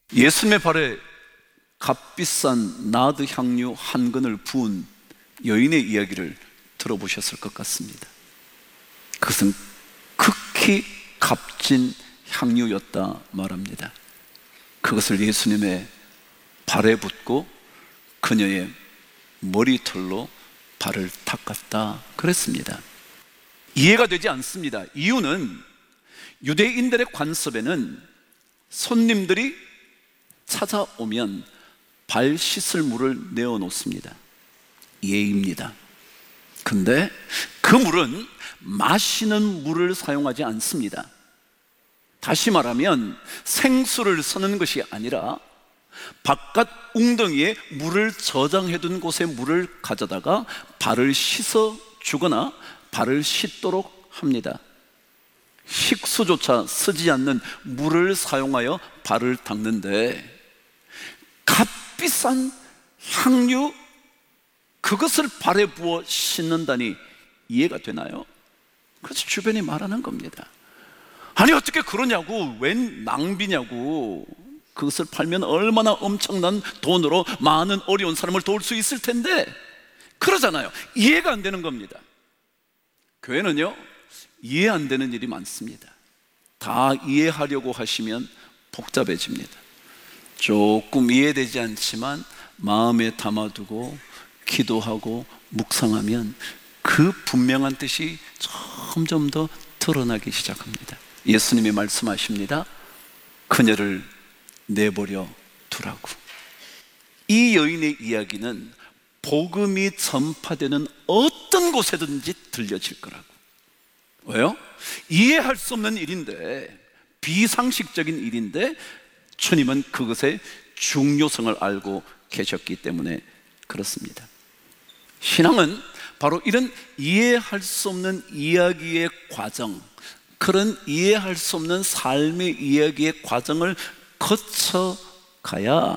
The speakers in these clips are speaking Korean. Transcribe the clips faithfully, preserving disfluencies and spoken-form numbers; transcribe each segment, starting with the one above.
예수님의 발에 값비싼 나드 향유 한 근을 부은 여인의 이야기를 들어보셨을 것 같습니다. 그것은 극히 값진 향유였다 말합니다. 그것을 예수님의 발에 붓고 그녀의 머리털로 발을 닦았다 그랬습니다. 이해가 되지 않습니다. 이유는 유대인들의 관습에는 손님들이 찾아오면 발 씻을 물을 내어 놓습니다. 예입니다. 근데 그 물은 마시는 물을 사용하지 않습니다. 다시 말하면 생수를 쓰는 것이 아니라 바깥 웅덩이에 물을 저장해둔 곳에 물을 가져다가 발을 씻어 주거나 발을 씻도록 합니다. 식수조차 쓰지 않는 물을 사용하여 발을 닦는데 값비싼 향유, 그것을 발에 부어 씻는다니 이해가 되나요? 그래서 주변이 말하는 겁니다. 아니 어떻게 그러냐고, 웬 낭비냐고. 그것을 팔면 얼마나 엄청난 돈으로 많은 어려운 사람을 도울 수 있을 텐데, 그러잖아요. 이해가 안 되는 겁니다. 교회는요, 이해 안 되는 일이 많습니다. 다 이해하려고 하시면 복잡해집니다. 조금 이해되지 않지만 마음에 담아두고 기도하고 묵상하면 그 분명한 뜻이 점점 더 드러나기 시작합니다. 예수님이 말씀하십니다. 그녀를 내버려 두라고. 이 여인의 이야기는 복음이 전파되는 어떤 곳에든지 들려질 거라고. 왜요? 이해할 수 없는 일인데, 비상식적인 일인데 주님은 그것의 중요성을 알고 계셨기 때문에 그렇습니다. 신앙은 바로 이런 이해할 수 없는 이야기의 과정, 그런 이해할 수 없는 삶의 이야기의 과정을 거쳐가야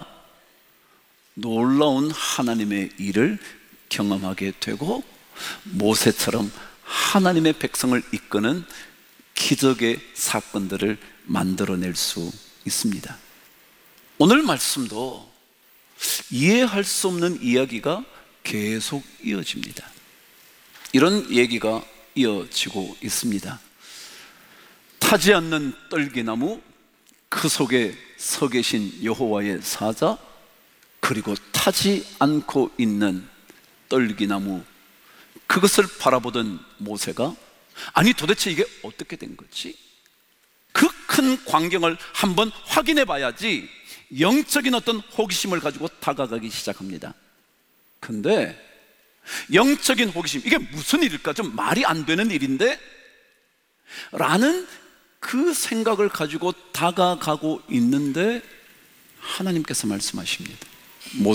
놀라운 하나님의 일을 경험하게 되고 모세처럼 하나님의 백성을 이끄는 기적의 사건들을 만들어낼 수 있습니다. 오늘 말씀도 이해할 수 없는 이야기가 계속 이어집니다. 이런 얘기가 이어지고 있습니다. 타지 않는 떨기나무, 그 속에 서 계신 여호와의 사자, 그리고 타지 않고 있는 떨기나무, 그것을 바라보던 모세가 아니 도대체 이게 어떻게 된 거지? 그 큰 광경을 한번 확인해 봐야지, 영적인 어떤 호기심을 가지고 다가가기 시작합니다. 근데 영적인 호기심, 이게 무슨 일일까? 좀 말이 안 되는 일인데? 라는 그 생각을 가지고 다가가고 있는데 하나님께서 말씀하십니다.